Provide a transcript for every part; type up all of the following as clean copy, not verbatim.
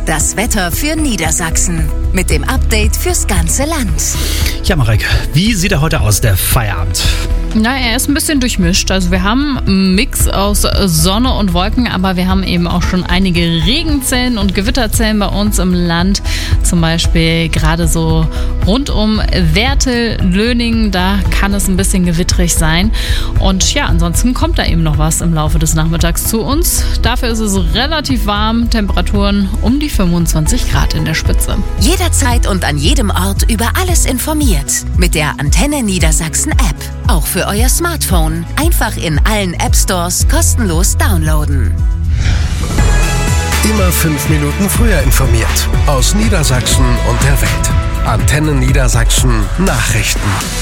Das Wetter für Niedersachsen mit dem Update fürs ganze Land. Ja, Marek, wie sieht er heute aus, der Feierabend? Na, er ist ein bisschen durchmischt. Also wir haben einen Mix aus Sonne und Wolken, aber wir haben eben auch schon einige Regenzellen und Gewitterzellen bei uns im Land. Zum Beispiel gerade so rund um Wertel, Löningen, da kann es ein bisschen gewitterig sein. Und ja, ansonsten kommt da eben noch was im Laufe des Nachmittags zu uns. Dafür ist es relativ warm, Temperaturen um die 25 Grad in der Spitze. Jederzeit und an jedem Ort über alles informiert. Mit der Antenne Niedersachsen App. Auch für euer Smartphone. Einfach in allen App-Stores kostenlos downloaden. Immer 5 Minuten früher informiert. Aus Niedersachsen und der Welt. Antenne Niedersachsen Nachrichten.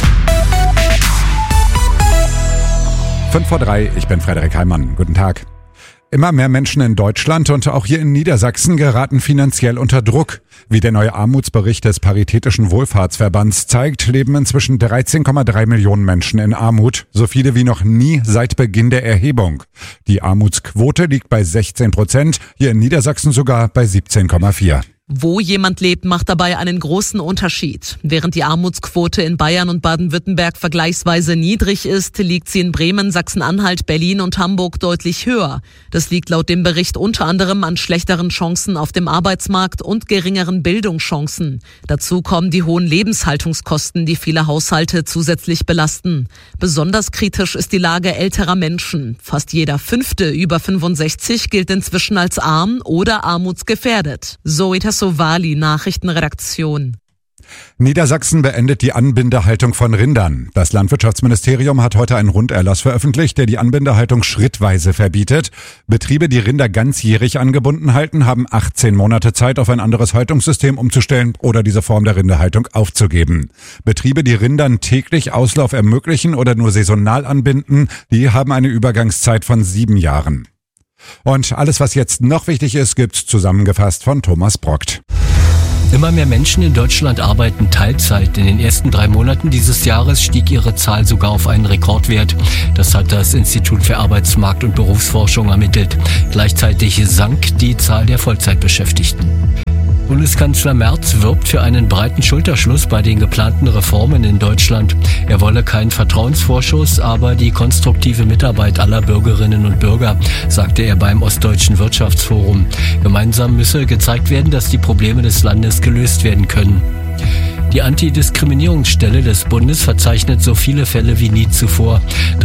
5:03, ich bin Frederik Heimann. Guten Tag. Immer mehr Menschen in Deutschland und auch hier in Niedersachsen geraten finanziell unter Druck. Wie der neue Armutsbericht des Paritätischen Wohlfahrtsverbands zeigt, leben inzwischen 13,3 Millionen Menschen in Armut, so viele wie noch nie seit Beginn der Erhebung. Die Armutsquote liegt bei 16%, hier in Niedersachsen sogar bei 17,4%. Wo jemand lebt, macht dabei einen großen Unterschied. Während die Armutsquote in Bayern und Baden-Württemberg vergleichsweise niedrig ist, liegt sie in Bremen, Sachsen-Anhalt, Berlin und Hamburg deutlich höher. Das liegt laut dem Bericht unter anderem an schlechteren Chancen auf dem Arbeitsmarkt und geringeren Bildungschancen. Dazu kommen die hohen Lebenshaltungskosten, die viele Haushalte zusätzlich belasten. Besonders kritisch ist die Lage älterer Menschen. Fast jeder Fünfte über 65 gilt inzwischen als arm oder armutsgefährdet. Zoe Tassovali, Nachrichtenredaktion. Niedersachsen beendet die Anbindehaltung von Rindern. Das Landwirtschaftsministerium hat heute einen Runderlass veröffentlicht, der die Anbindehaltung schrittweise verbietet. Betriebe, die Rinder ganzjährig angebunden halten, haben 18 Monate Zeit, auf ein anderes Haltungssystem umzustellen oder diese Form der Rinderhaltung aufzugeben. Betriebe, die Rindern täglich Auslauf ermöglichen oder nur saisonal anbinden, die haben eine Übergangszeit von 7 Jahren. Und alles, was jetzt noch wichtig ist, gibt's zusammengefasst von Thomas Brockt. Immer mehr Menschen in Deutschland arbeiten Teilzeit. In den ersten 3 Monaten dieses Jahres stieg ihre Zahl sogar auf einen Rekordwert. Das hat das Institut für Arbeitsmarkt- und Berufsforschung ermittelt. Gleichzeitig sank die Zahl der Vollzeitbeschäftigten. Bundeskanzler Merz wirbt für einen breiten Schulterschluss bei den geplanten Reformen in Deutschland. Er wolle keinen Vertrauensvorschuss, aber die konstruktive Mitarbeit aller Bürgerinnen und Bürger, sagte er beim Ostdeutschen Wirtschaftsforum. Gemeinsam müsse gezeigt werden, dass die Probleme des Landes gelöst werden können. Die Antidiskriminierungsstelle des Bundes verzeichnet so viele Fälle wie nie zuvor.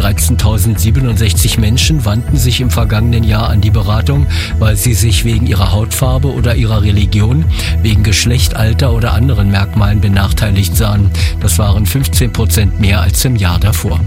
13.067 Menschen wandten sich im vergangenen Jahr an die Beratung, weil sie sich wegen ihrer Hautfarbe oder ihrer Religion, wegen Geschlecht, Alter oder anderen Merkmalen benachteiligt sahen. Das waren 15% mehr als im Jahr davor.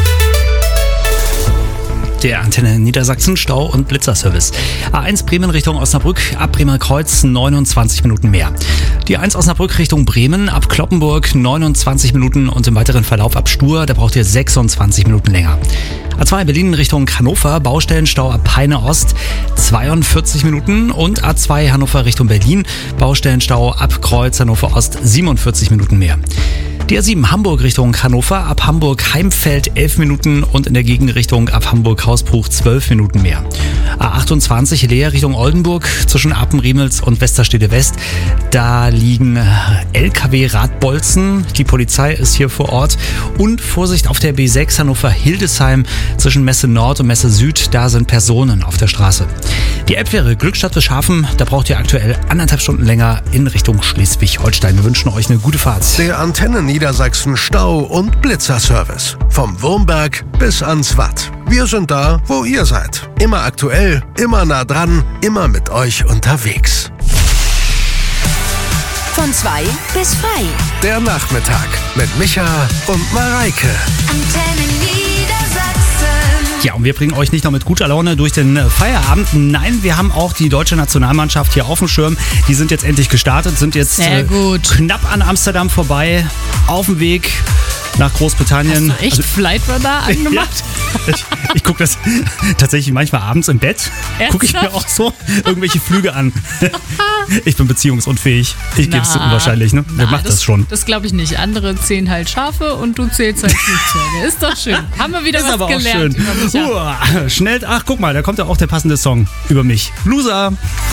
Der Antenne Niedersachsen Stau- und Blitzerservice. A1 Bremen Richtung Osnabrück, ab Bremer Kreuz 29 Minuten mehr. Die A1 Osnabrück Richtung Bremen, ab Cloppenburg 29 Minuten und im weiteren Verlauf ab Stur, da braucht ihr 26 Minuten länger. A2 Berlin Richtung Hannover, Baustellenstau ab Peine Ost 42 Minuten und A2 Hannover Richtung Berlin, Baustellenstau ab Kreuz Hannover Ost 47 Minuten mehr. Die A7 Hamburg Richtung Hannover, ab Hamburg-Heimfeld 11 Minuten und in der Gegenrichtung ab Hamburg-Hausbruch 12 Minuten mehr. A28 Leer Richtung Oldenburg zwischen Apen-Riemels und Westerstede West. Da liegen LKW-Radbolzen. Die Polizei ist hier vor Ort. Und Vorsicht auf der B6 Hannover-Hildesheim zwischen Messe Nord und Messe Süd. Da sind Personen auf der Straße. Die App wäre Glückstadt Wischhafen. Da braucht ihr aktuell 1,5 Stunden länger in Richtung Schleswig-Holstein. Wir wünschen euch eine gute Fahrt. Der Antenne Niedersachsen Stau- und Blitzerservice. Vom Wurmberg bis ans Watt. Wir sind da, wo ihr seid. Immer aktuell, immer nah dran, immer mit euch unterwegs. Von 2 bis frei. Der Nachmittag mit Micha und Mareike. Antenne Niedersachsen. Ja, und wir bringen euch nicht nur mit guter Laune durch den Feierabend. Nein, wir haben auch die deutsche Nationalmannschaft hier auf dem Schirm. Die sind jetzt endlich gestartet, sind jetzt knapp an Amsterdam vorbei, auf dem Weg nach Großbritannien. Hast du echt Flightradar angemacht? Ja, ich gucke das tatsächlich manchmal abends im Bett. Gucke ich mir auch so irgendwelche Flüge an. Ich bin beziehungsunfähig. Ich gebe es zu unwahrscheinlich, ne? Wer macht das schon? Das glaube ich nicht. Andere zählen halt Schafe und du zählst halt Flugzeuge. Ist doch schön. Haben wir wieder was gelernt. Schnell, ach guck mal, da kommt ja auch der passende Song über mich. Loser!